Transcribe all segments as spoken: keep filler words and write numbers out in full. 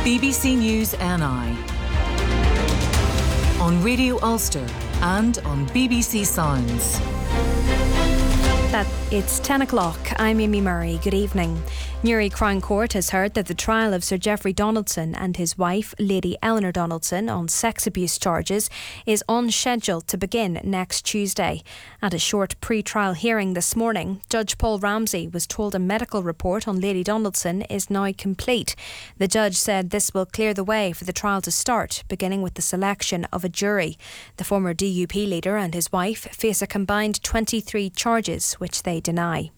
B B C News N I on Radio Ulster and on B B C Sounds. That it's ten o'clock. I'm Amy Murray. Good evening. Newry Crown Court has heard that the trial of Sir Geoffrey Donaldson and his wife, Lady Eleanor Donaldson, on sex abuse charges is on schedule to begin next Tuesday. At a short pre-trial hearing this morning, Judge Paul Ramsey was told a medical report on Lady Donaldson is now complete. The judge said this will clear the way for the trial to start, beginning with the selection of a jury. The former D U P leader and his wife face a combined twenty-three charges, which they deny.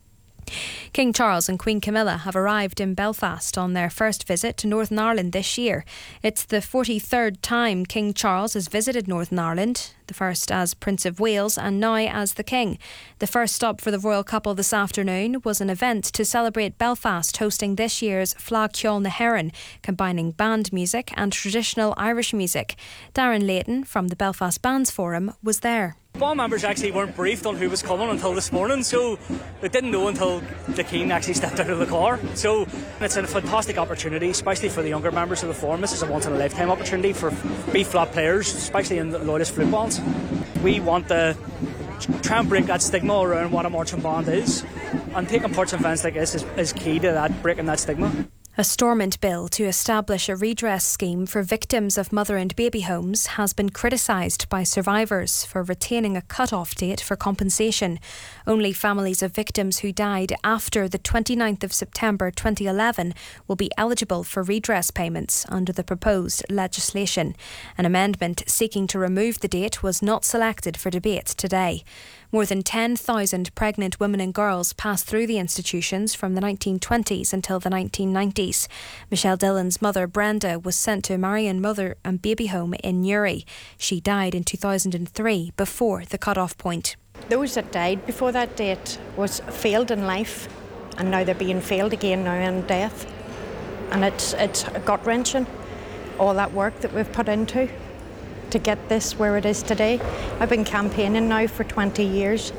King Charles and Queen Camilla have arrived in Belfast on their first visit to Northern Ireland this year. It's the forty-third time King Charles has visited Northern Ireland, the first as Prince of Wales and now as the King. The first stop for the royal couple this afternoon was an event to celebrate Belfast hosting this year's Fleadh Cheoil na hÉireann, combining band music and traditional Irish music. Darren Layton from the Belfast Bands Forum was there. Band members actually weren't briefed on who was coming until this morning, so they didn't know until the King actually stepped out of the car. So it's a fantastic opportunity, especially for the younger members of the forum. This is a once-in-a-lifetime opportunity for B-flat players, especially in the loudest flute bands. We want to try and break that stigma around what a marching band is, and taking part in events like this is, is key to that, breaking that stigma. A Stormont bill to establish a redress scheme for victims of mother and baby homes has been criticised by survivors for retaining a cut-off date for compensation. Only families of victims who died after the twenty-ninth of September twenty eleven will be eligible for redress payments under the proposed legislation. An amendment seeking to remove the date was not selected for debate today. More than ten thousand pregnant women and girls passed through the institutions from the nineteen twenties until the nineteen nineties. Michelle Dillon's mother, Brenda, was sent to Marion Mother and Baby Home in Newry. She died in two thousand three, before the cut-off point. Those that died before that date was failed in life, and now they're being failed again now in death. And it's, it's gut-wrenching, all that work that we've put into to get this where it is today. I've been campaigning now for twenty years.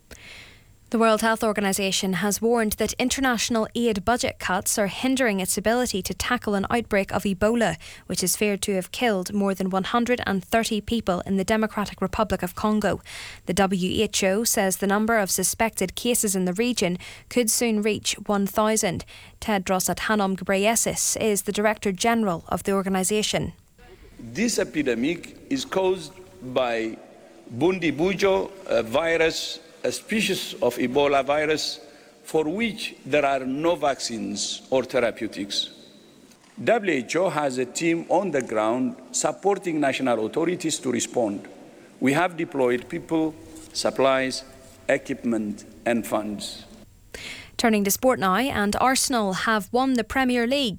The World Health Organization has warned that international aid budget cuts are hindering its ability to tackle an outbreak of Ebola, which is feared to have killed more than one hundred thirty people in the Democratic Republic of Congo. The W H O says the number of suspected cases in the region could soon reach one thousand. Tedros Adhanom Ghebreyesus is the Director General of the organisation. This epidemic is caused by Bundibugyo a virus, a species of Ebola virus for which there are no vaccines or therapeutics. W H O has a team on the ground supporting national authorities to respond. We have deployed people, supplies, equipment and funds. Turning to sport now, and Arsenal have won the Premier League.